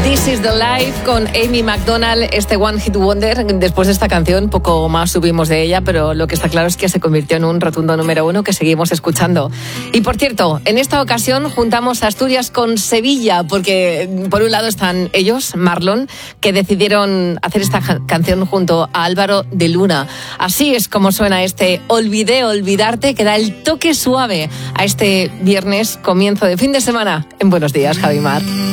This is the Life con Amy Macdonald, este One Hit Wonder. Después de esta canción, poco más subimos de ella, pero lo que está claro es que se convirtió en un rotundo número 1 que seguimos escuchando. Y por cierto, en esta ocasión juntamos Asturias con Sevilla, porque por un lado están ellos, Marlon, que decidieron hacer esta canción junto a Álvaro de Luna. Así es como suena este Olvidé olvidarte, que da el toque suave a este viernes, comienzo de fin de semana en Buenos Días, Javi Mar.